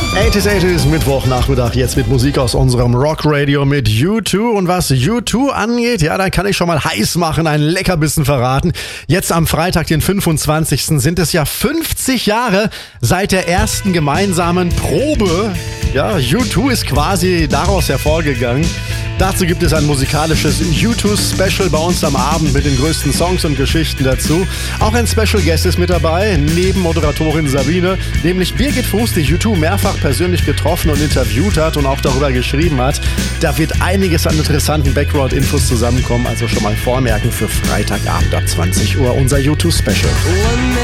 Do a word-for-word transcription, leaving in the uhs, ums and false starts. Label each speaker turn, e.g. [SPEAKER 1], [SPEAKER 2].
[SPEAKER 1] achtziger, achtziger, Mittwochnachmittag, jetzt mit Musik aus unserem Rock-Radio mit U zwei. Und was U zwei angeht, ja, da kann ich schon mal heiß machen, einen Leckerbissen verraten. Jetzt am Freitag, den fünfundzwanzigsten sind es ja fünfzig Jahre seit der ersten gemeinsamen Probe. Ja, U zwei ist quasi daraus hervorgegangen. Dazu gibt es ein musikalisches U zwei-Special bei uns am Abend mit den größten Songs und Geschichten dazu. Auch ein Special Guest ist mit dabei, neben Moderatorin Sabine, nämlich Birgit Fuß, die U zwei mehrfach persönlich getroffen und interviewt hat und auch darüber geschrieben hat. Da wird einiges an interessanten Background-Infos zusammenkommen, also schon mal vormerken für Freitagabend ab zwanzig Uhr unser U zwei-Special.